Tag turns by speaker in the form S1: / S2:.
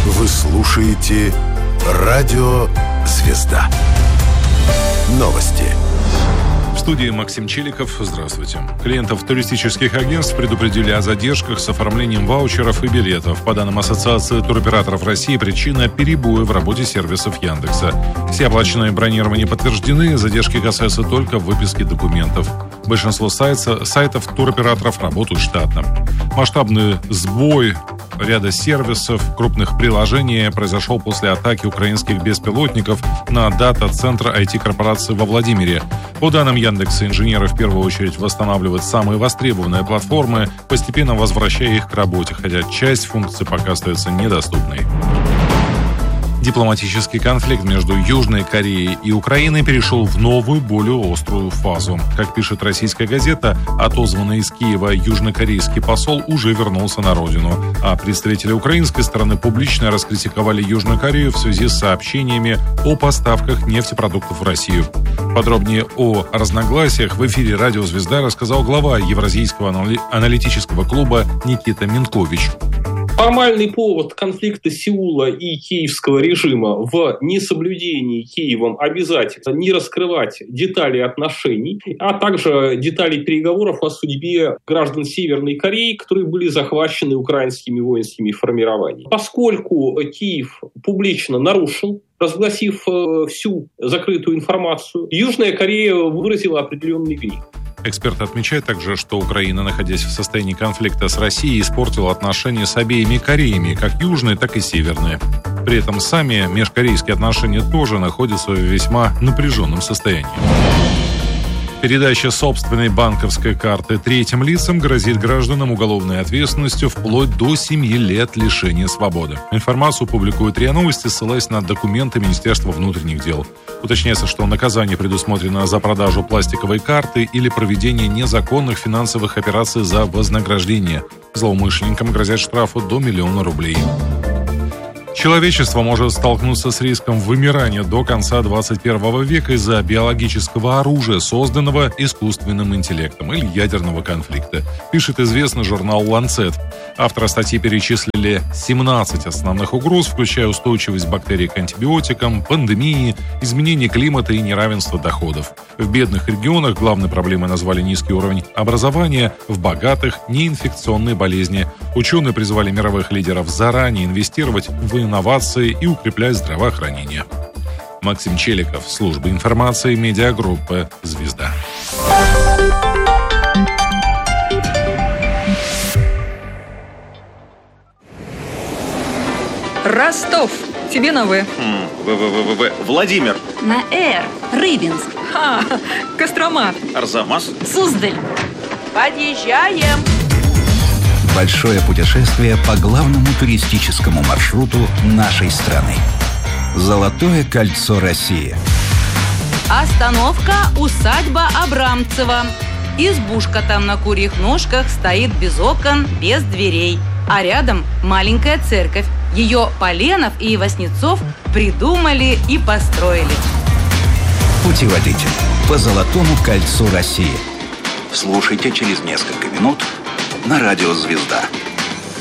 S1: Вы слушаете «Радио Звезда». Новости.
S2: В студии Максим Челиков. Здравствуйте. Клиентов туристических агентств предупредили о задержках с оформлением ваучеров и билетов. По данным Ассоциации туроператоров России, причина – перебои в работе сервисов Яндекса. Все оплаченные бронирования подтверждены, задержки касаются только выписки документов. Большинство сайтов туроператоров работают штатно. Масштабный сбой ряда сервисов, крупных приложений произошел после атаки украинских беспилотников на дата-центр IT-корпорации во Владимире. По данным Яндекса, инженеры в первую очередь восстанавливают самые востребованные платформы, постепенно возвращая их к работе, хотя часть функций пока остается недоступной. Дипломатический конфликт между Южной Кореей и Украиной перешел в новую, более острую фазу. Как пишет российская газета, отозванный из Киева южнокорейский посол уже вернулся на родину, а представители украинской стороны публично раскритиковали Южную Корею в связи с сообщениями о поставках нефтепродуктов в Россию. Подробнее о разногласиях в эфире «Радио Звезда» рассказал глава Евразийского аналитического клуба Никита Минкович.
S3: Формальный повод конфликта Сеула и киевского режима в несоблюдении Киевом обязательств не раскрывать детали отношений, а также детали переговоров о судьбе граждан Северной Кореи, которые были захвачены украинскими воинскими формированиями. Поскольку Киев публично нарушил, разгласив всю закрытую информацию, Южная Корея выразила определенный гнев.
S2: Эксперт отмечает также, что Украина, находясь в состоянии конфликта с Россией, испортила отношения с обеими Кореями, как южные, так и северные. При этом сами межкорейские отношения тоже находятся в весьма напряженном состоянии. Передача собственной банковской карты третьим лицам грозит гражданам уголовной ответственностью вплоть до 7 лет лишения свободы. Информацию публикует РИА Новости, ссылаясь на документы Министерства внутренних дел. Уточняется, что наказание предусмотрено за продажу пластиковой карты или проведение незаконных финансовых операций за вознаграждение. Злоумышленникам грозят штрафы до 1 000 000 рублей. Человечество может столкнуться с риском вымирания до конца 21 века из-за биологического оружия, созданного искусственным интеллектом, или ядерного конфликта, пишет известный журнал «Ланцет». Авторы статьи перечислили 17 основных угроз, включая устойчивость бактерий к антибиотикам, пандемии, изменение климата и неравенство доходов. В бедных регионах главной проблемой назвали низкий уровень образования, в богатых – неинфекционные болезни. Ученые призвали мировых лидеров заранее инвестировать в инновации и укреплять здравоохранение. Максим Челиков, служба информации, медиагруппа «Звезда».
S4: Ростов. Тебе на «В».
S5: Владимир.
S6: На «Р». Рыбинск.
S4: Кострома.
S5: Арзамас.
S6: Суздаль.
S7: Подъезжаем.
S8: Большое путешествие по главному туристическому маршруту нашей страны. Золотое кольцо России.
S6: Остановка усадьба Абрамцева. Избушка там на курьих ножках стоит без окон, без дверей. А рядом маленькая церковь. Ее Поленов и Васнецов придумали и построили.
S8: Путеводитель по Золотому кольцу России. Слушайте через несколько минут на «Радио Звезда».